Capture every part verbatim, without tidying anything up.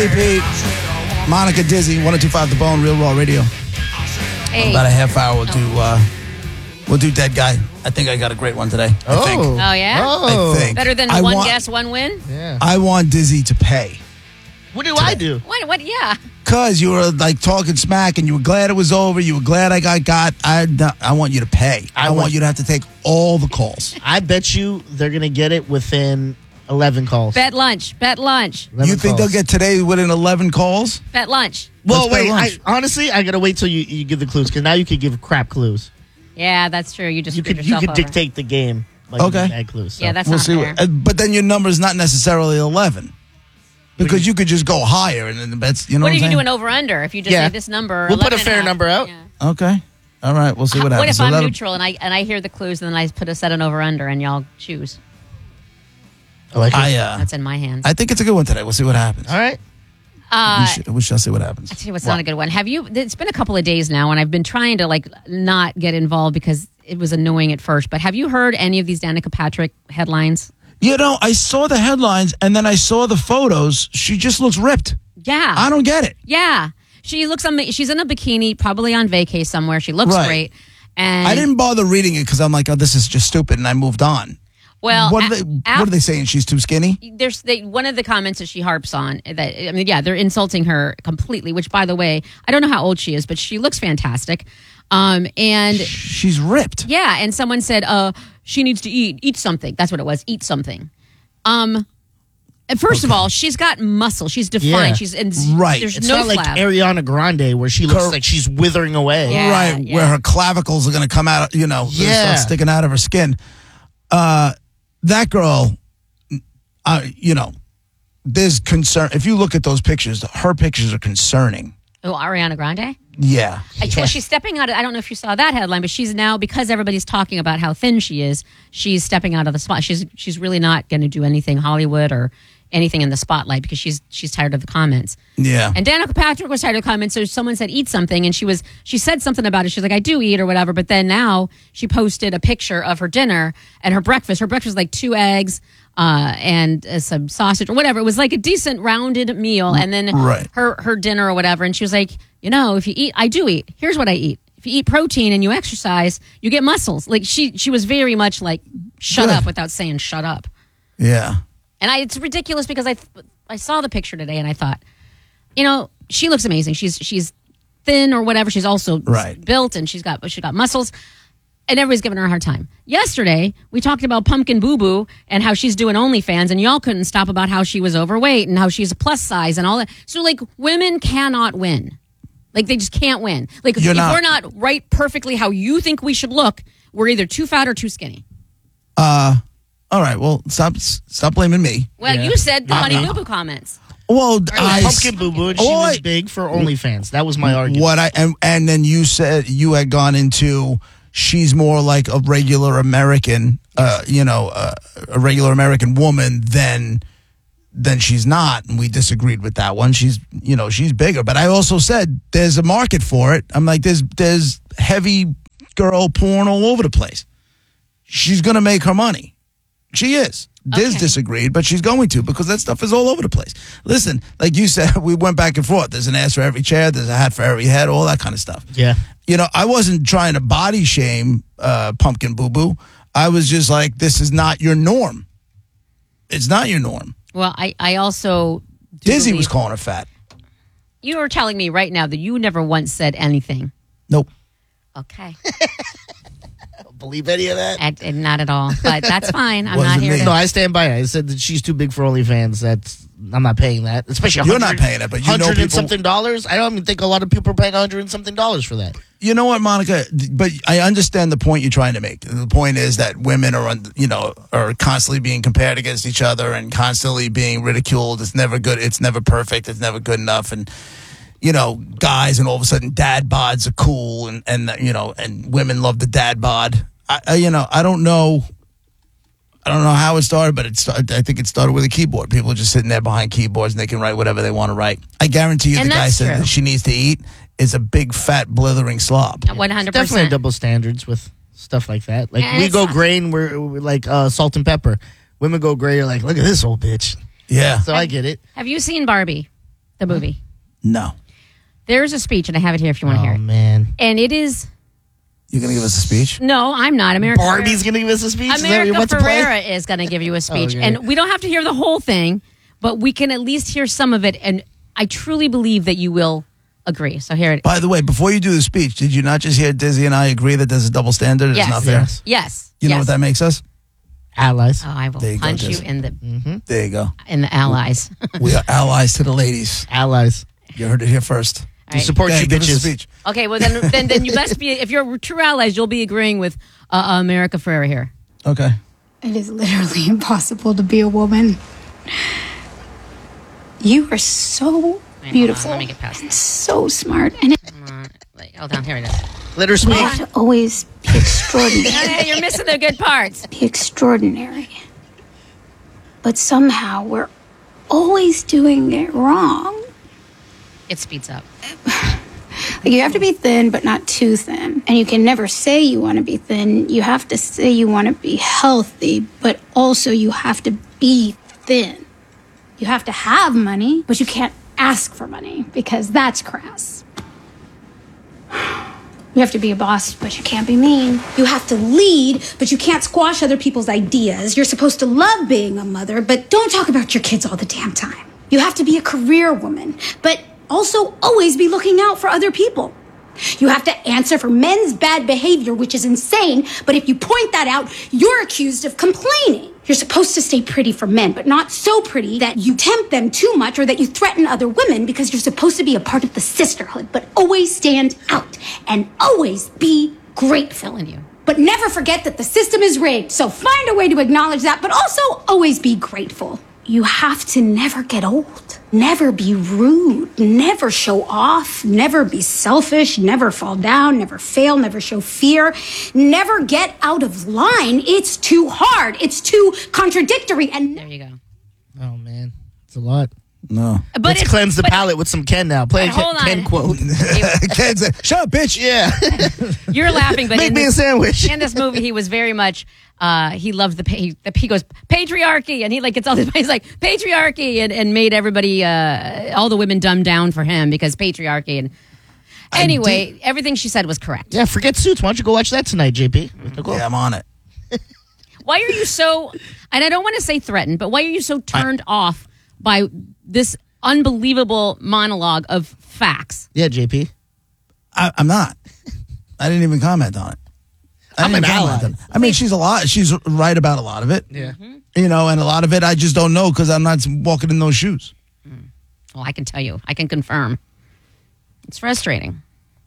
Pete, Monica Dizzy, one oh two point five The Bone, Real Raw Radio. Hey. About a half hour, we'll do, uh, we'll do Dead Guy. I think I got a great one today. Oh. I think. Oh, yeah? Oh. I think. Better than I one want, guess, one win? Yeah. I want Dizzy to pay. What do I do? What? What? Yeah. Because you were like talking smack and you were glad it was over. You were glad I got got. I, I want you to pay. I, I want, want- you to have to take all the calls. I bet you they're going to get it within eleven calls. Bet lunch. Bet lunch. You think calls. they'll get today within eleven calls? Bet lunch. Well, Let's bet wait. I, lunch. honestly, I got to wait till you, you give the clues because now you could give crap clues. Yeah, that's true. You just You screwed could you yourself could over. dictate the game. Like Okay. you bad clues. So. Yeah, that's We'll not see. fair. What, uh, but then your number's not necessarily eleven. Because you could just go higher and then the bets, you know what what, if I'm you do saying? an over-under? If you just Yeah. say this number, We'll put a eleven and fair half. number out. Yeah. Okay. All right. We'll see what What happens. if So I'm that'll- neutral and I and I hear the clues and then I put a set an over-under and y'all choose? I like it. I, uh, That's in my hands. I think it's a good one today. We'll see what happens. All right. Uh, we, sh- we shall see what happens. I tell you what's not a good one. Have you? It's been a couple of days now, and I've been trying to like not get involved because it was annoying at first. But have you heard any of these Danica Patrick headlines? You know, I saw the headlines and then I saw the photos. She just looks ripped. Yeah, I don't get it. yeah. She looks amazing. She's in a bikini, probably on vacay somewhere. She looks Right. great. And I didn't bother reading it because I'm like, oh, this is just stupid, and I moved on. Well, what are a- they? af- what are they saying? She's too skinny. There's they, one of the comments that she harps on that I mean, yeah, they're insulting her completely. Which, by the way, I don't know how old she is, but she looks fantastic. Um, and She's ripped. yeah, and someone said, "Uh, she needs to eat, eat something." That's what it was, eat something. Um, and first of all, she's got muscle. She's defined. Yeah. She's and Right. There's It's no not like flab. Ariana Grande where she looks Cor- like she's withering away. Yeah. Right, where her clavicles are going to come out, you know, yeah. Yeah. start sticking out of her skin. Uh, that girl, uh, you know, there's concern. If you look at those pictures, her pictures are concerning. oh, Ariana Grande. Yeah. I, well, she's stepping out of, I don't know if you saw that headline, but she's now, because everybody's talking about how thin she is, she's stepping out of the spot. She's she's really not going to do anything Hollywood or anything in the spotlight because she's she's tired of the comments. Yeah. And Danica Patrick was tired of the comments, so someone said eat something, and she was she said something about it. She's like, I do eat or whatever, but then now she posted a picture of her dinner and her breakfast. Her breakfast was like two eggs uh, and uh, some sausage or whatever. It was like a decent rounded meal, and then Right. her her dinner or whatever. And she was like, you know, if you eat, I do eat. Here's what I eat. If you eat protein and you exercise, you get muscles. Like she she was very much like shut Good. up without saying shut up. Yeah. And I, it's ridiculous because I, I saw the picture today and I thought, you know, she looks amazing. She's she's thin or whatever. She's also Right. built and she's got she got muscles. And everybody's giving her a hard time. Yesterday, we talked about Pumpkin Boo Boo and how she's doing OnlyFans, and y'all couldn't stop about how she was overweight and how she's a plus size and all that. So, like, women cannot win. Like, they just can't win. Like, You're if not- we're not right perfectly how you think we should look, we're either too fat or too skinny. All right. Well, stop stop blaming me. Well, Yeah. you said the Not Honey me. Boo Boo comments. Well, I Pumpkin Boo Boo, and she Oh, was I- big for OnlyFans. That was my argument. what I and and then you said you had gone into she's more like a regular American, uh, you know, uh, a regular American woman than than she's not, and we disagreed with that one. She's you know she's bigger, but I also said there's a market for it. I'm like there's there's heavy girl porn all over the place. She's gonna make her money. She is. Diz Okay. disagreed, but she's going to because that stuff is all over the place. Listen, like you said, we went back and forth. There's an ass for every chair. There's a hat for every head. All that kind of stuff. Yeah. You know, I wasn't trying to body shame uh, Pumpkin Boo Boo. I was just like, this is not your norm. It's not your norm. Well, I, I also do Dizzy believe- was calling her fat. You are telling me right now that you never once said anything. Nope. Okay. Don't believe any of that. I, I- not at all. But that's fine. I'm Wasn't not here me. to. No, I stand by it. I said that she's too big for OnlyFans. That's I'm not paying that. Especially You're not 100 paying it, but you know hundred and people- something dollars. I don't even think a lot of people are paying a hundred and something dollars for that. You know what, Monica? But I understand the point you're trying to make. The point is that women are, un- you know, are constantly being compared against each other and constantly being ridiculed. It's never good. It's never perfect. It's never good enough. And you know, guys, and all of a sudden, dad bods are cool, and and you know, and women love the dad bod. I, I you know, I don't know. I don't know how it started, but it started, I think it started with a keyboard. People are just sitting there behind keyboards and they can write whatever they want to write. I guarantee you And the guy that's said true. that she needs to eat is a big, fat, blithering slob. one hundred Definitely percent. double standards with stuff like that. Like Yeah, we it's go not- grain, we're, we're like uh, salt and pepper. Women go gray. You're like, look at this old bitch. Yeah. So I get it. Have you seen Barbie? The movie. No. There's a speech, and I have it here if you want to Oh, hear it. man. And it is. You're going to give us a speech? No, I'm not. America Barbie's going to give us a speech? Is that what America you're about to play? Ferrera is going to give you a speech. Okay. And we don't have to hear the whole thing, but we can at least hear some of it. And I truly believe that you will agree. So here it is. By the way, before you do the speech, did you not just hear Dizzy and I agree that there's a double standard? It's Yes. not fair. Yes. Yes. You know yes. what that makes us? Allies. Oh, I will There you go, punch you Dizzy. in the There you go. in the allies. We are allies to the ladies. Allies. You heard it here first. All We right. support Okay, you, give us a bitches. speech. Okay, well then, then, then you best be. If you're true allies, you'll be agreeing with uh, uh, America Ferrera here. Okay. It is literally impossible to be a woman. You are so hold on, beautiful. let me get past and so smart. And it Like, hold on, here it is. Let her you speak. have to always be extraordinary. Hey, you're missing the good parts. be extraordinary. But somehow we're always doing it wrong. It speeds up. Like you have to be thin, but not too thin. And you can never say you want to be thin. You have to say you want to be healthy, but also you have to be thin. You have to have money, but you can't ask for money because that's crass. You have to be a boss, but you can't be mean. You have to lead, but you can't squash other people's ideas. You're supposed to love being a mother, but don't talk about your kids all the damn time. You have to be a career woman, but also always be looking out for other people. You have to answer for men's bad behavior, which is insane, but if you point that out, you're accused of complaining. You're supposed to stay pretty for men, but not so pretty that you tempt them too much or that you threaten other women because you're supposed to be a part of the sisterhood, but always stand out and always be grateful. Telling you. But never forget that the system is rigged, so find a way to acknowledge that, but also always be grateful. You have to never get old, never be rude, never show off, never be selfish, never fall down, never fail, never show fear, never get out of line. It's too hard. It's too contradictory. And There you go. Oh, man. It's a lot. No. But Let's it's, cleanse the but palate with some Ken now. Play a But Ken, hold on. Ken quote. Ken said, shut up, bitch. Yeah. You're laughing, but Make in me a this, sandwich. in this movie, he was very much. Uh, he loved the, he, the he goes patriarchy, and he like gets all this. He's like patriarchy, and, and made everybody, uh, all the women dumb down for him because patriarchy. And anyway, everything she said was correct. Yeah, forget Suits. Why don't you go watch that tonight, J P? With Nicole? Yeah, I'm on it. Why are you so? And I don't want to say threatened, but why are you so turned off by this unbelievable monologue of facts? Yeah, J P. I, I'm not. I didn't even comment on it. I I'm didn't an comment ally. on it. I mean, she's a lot. She's right about a lot of it. Yeah. You know, and a lot of it I just don't know because I'm not walking in those shoes. Well, I can tell you, I can confirm. It's frustrating.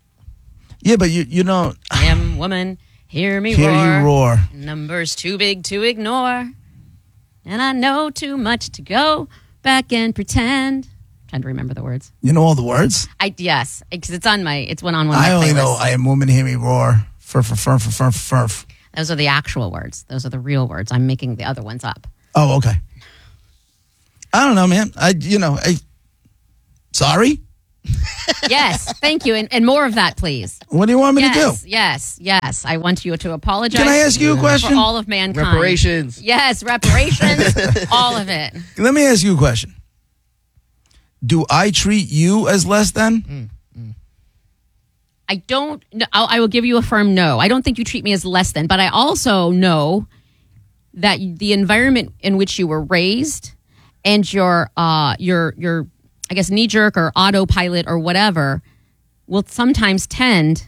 Yeah, but you you know, I am woman. Hear me hear roar. you roar. Numbers too big to ignore. And I know too much to go back and pretend. Trying to remember the words. You know all the words? I yes, because it's on my it's one on one. Of I my only playlists. know I am woman, hear me roar. Fur, fur, fur, fur, fur, fur, fur. Those are the actual words. Those are the real words. I'm making the other ones up. Oh, okay. I don't know, man. I, you know, I. Sorry. Yes, thank you, and, and more of that, please. What do you want me Yes, to yes, yes. I want you to apologize. do? Can I ask you a for question? all of mankind? Reparations. Yes, reparations. All of it. Let me ask you a question. Do I treat you as less than? I don't. no, I'll, I will give you a firm no. I don't think you treat me as less than, but I also know that the environment in which you were raised and your uh your your I guess knee jerk or autopilot or whatever will sometimes tend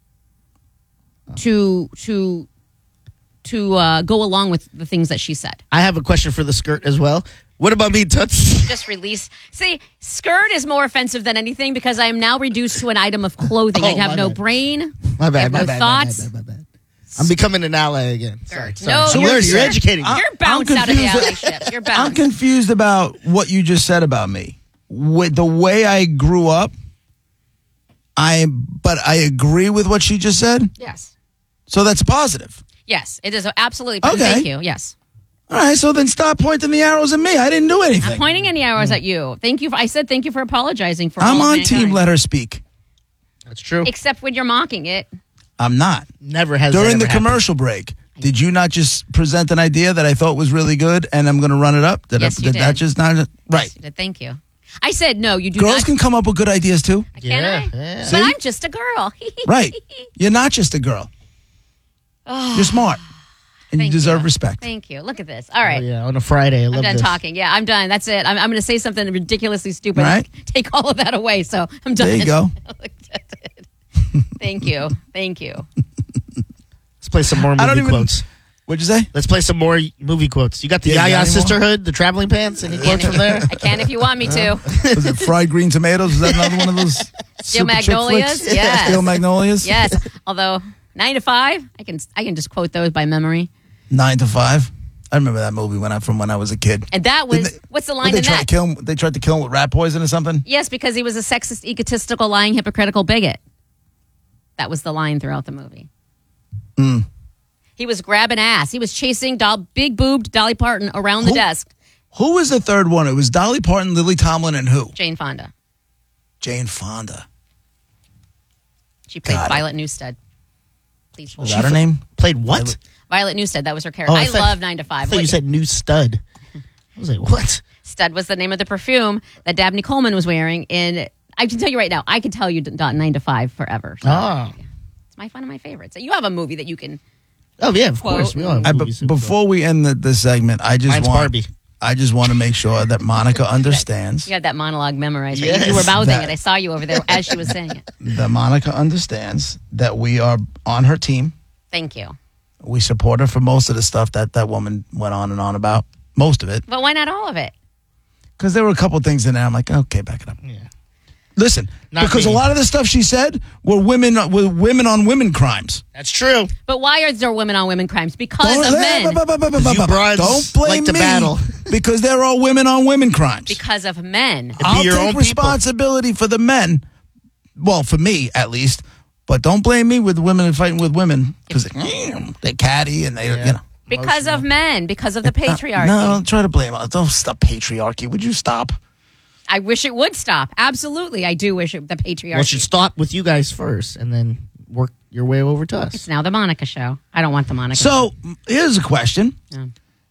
to to to uh, go along with the things that she said. I have a question for the skirt as well. What about me, Toots? Just release. See, skirt is more offensive than anything because I am now reduced to an item of clothing. Oh, I have my no bad. brain. My I bad, have my no bad, my thoughts. bad, my bad, my bad. I'm becoming an ally again. Sorry, Skirt. sorry. No, so you're- learn, you're you're- educating me. You're bounced out of the confused. allyship. You're I'm bounced. confused about what you just said about me. With the way I grew up, I but I agree with what she just said. Yes. So that's positive. Yes, it is absolutely. Okay. Thank you. Yes. All right, so then stop pointing the arrows at me. I didn't do anything. I'm pointing any arrows at you. Thank you. For, I said thank you for apologizing for I'm all of on mankind. team let her speak. That's true. Except when you're mocking it. I'm not. Never has that During ever the happened. commercial break, did you not just present an idea that I thought was really good and I'm going to run it up? Did, Yes, I, you did that did. just not right? Yes, you did. Thank you. I said no. You do Girls not. can come up with good ideas too. Can Yeah, I? yeah. But See? I'm just a girl. Right. You're not just a girl. You're smart. And you Thank deserve you. respect. Thank you. Look at this. All Oh, right. yeah, on a Friday. I I'm love done this. talking. Yeah, I'm done. That's it. I'm, I'm going to say something ridiculously stupid. All right. Take all of that away. So I'm done. There you go. That's it. Thank you. Thank you. Let's play some more I don't movie even- quotes. What'd you say? Let's play some more movie quotes. You got the Yeah, you got Yaya any more? Sisterhood, the Traveling Pants. Any quotes from there? I can if you want me to. Was it fried green tomatoes? Was that another one of those Steel super chick Magnolias? flicks? Yes. Steel Magnolias? Yes. Although nine to five, I can I can just quote those by memory. Nine to five. I remember that movie when I from when I was a kid. And that was Didn't they- what's the What, line they in tried that? to kill him. They tried to kill him with rat poison or something. Yes, because he was a sexist, egotistical, lying, hypocritical bigot. That was the line throughout the movie. Mm. He was grabbing ass. He was chasing doll, big boobed Dolly Parton around the Who- desk. Who was the third one? It was Dolly Parton, Lily Tomlin, and who? Jane Fonda. Jane Fonda. She played Got it. Violet Newstead. Please hold Was on. that her name? Played what? Violet Newstead. That was her character. Oh, I I, thought- love Nine to I Five. thought you What- said new stud. I was like, what? Stud was the name of the perfume that Dabney Coleman was wearing. In I can tell you right now, I could tell you d- Nine to Five forever. So Oh. it's my one of my favorites. You have a movie that you can. Oh, yeah, of Quote. course. We all have I, be- movies that we before we end the, this segment, I just Mine's want Barbie. I just want to make sure that Monica understands. You had that monologue memorized. Right? Yes. You were mouthing That- it. I saw you over there as she was saying it. That Monica understands that we are on her team. Thank you. We support her for most of the stuff that that woman went on and on about. Most of it. But why not all of it? Because there were a couple things in there. I'm like, okay, back it up. Yeah. Listen, Not because me. a lot of the stuff she said were women were women on women crimes. That's true. But why are there women on women crimes? Because Don't, of eh, men. bu- bu- bu- bu- bu- You bu- broads Don't blame like to me battle. because there are women on women crimes. Because of men. I'll your take own people. responsibility for the men. Well, for me at least. But don't blame me with women fighting with women because they're catty and they, Yeah. you know. Because of men. Because of the patriarchy. No, don't try to blame us. Don't stop patriarchy. Would you stop? I wish it would stop. Absolutely. I do wish it, the patriarchy. Well, it should start with you guys first and then work your way over to us. It's now the Monica show. I don't want the Monica show. So here's a question. Yeah.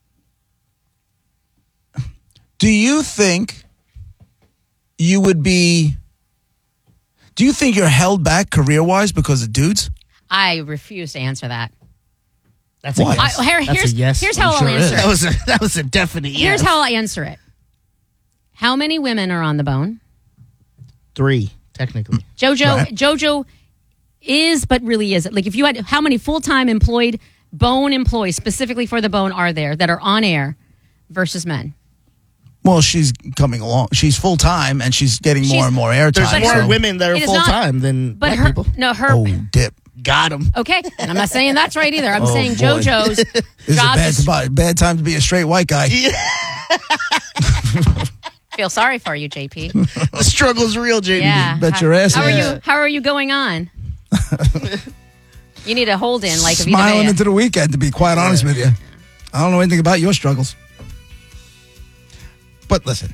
Do you think you would be, do you think you're held back career-wise because of dudes? I refuse to answer that. That's a Why? yes. I- here- That's here's- a yes. here's how I'm I'll sure answer is. it. That was a, that was a definite yes. Here's how I answer it. How many women are on the bone? Three, technically. Jojo Right. Jojo is, but really isn't. Like if you had how many full time employed bone employees specifically for the bone are there that are on air versus men? Well, she's coming along. She's full-time and she's getting more She's- and more airtime. There's But more her- women that are it is full not- time than But black her people. no her Oh, dip. Got them. okay. And I'm not saying that's right either. I'm Oh, saying boy. JoJo's This is a job bad, is bad, bad time to be a straight white guy. feel sorry for you, J P. The struggle's real, J B. Yeah. Bet how, your ass How it are is. you? How are you going on? You need a hold in like a Vita Smiling Vea. into the weekend, to be quite honest with you. I don't know anything about your struggles. But listen,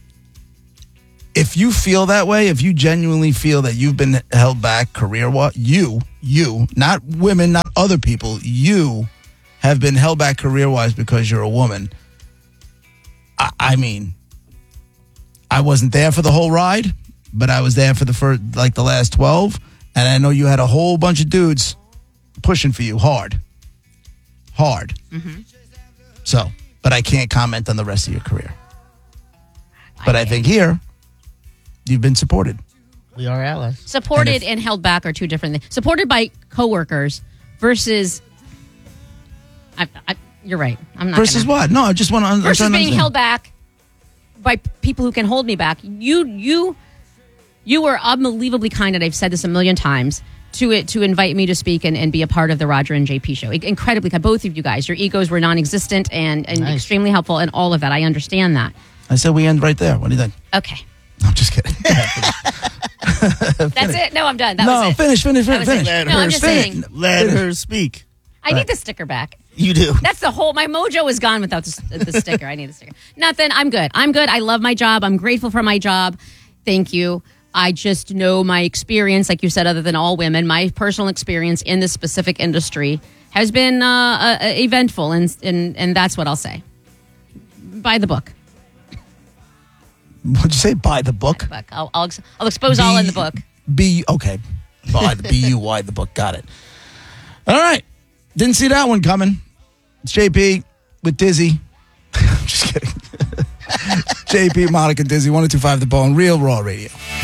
if you feel that way, if you genuinely feel that you've been held back career-wise, you, you, not women, not other people, you have been held back career-wise because you're a woman. I, I mean, I wasn't there for the whole ride, but I was there for the first, like the last twelve, and I know you had a whole bunch of dudes pushing for you hard. Hard. Mm-hmm. So, but I can't comment on the rest of your career. But I think here, you've been supported. We are allies. Supported And and, if- held back are two different things. Supported by coworkers versus. I, I, you're right. I'm not Versus gonna, what? No, I just want to un- versus understand. being held back by people who can hold me back. You you you were unbelievably kind, and I've said this a million times to it to invite me to speak and, and be a part of the Roger and J P show. Incredibly kind, both of you guys. Your egos were non-existent and, and Nice. extremely helpful, and all of that. I understand that. I said we end right there. What do you think? Okay, I'm just kidding. that's it. No, I'm done. That no, was it. finish, finish, That finish, was it. finish. Let No, her I'm just speak. saying. Let her speak. I need the sticker back. You do. That's the whole. My mojo is gone without the, the sticker. I need a sticker. Nothing. I'm good. I'm good. I love my job. I'm grateful for my job. Thank you. I just know my experience, like you said, other than all women, my personal experience in this specific industry has been uh, uh, eventful, and, and and that's what I'll say. Buy the book. What'd you say? Buy the book? Book. I'll, I'll, ex- I'll expose all in the book. B, okay. Buy the B U Y, the book. Got it. All right. Didn't see that one coming. It's J P with Dizzy. I'm just kidding. J P, Monica, Dizzy, one oh two five The Bone, Real Raw Radio.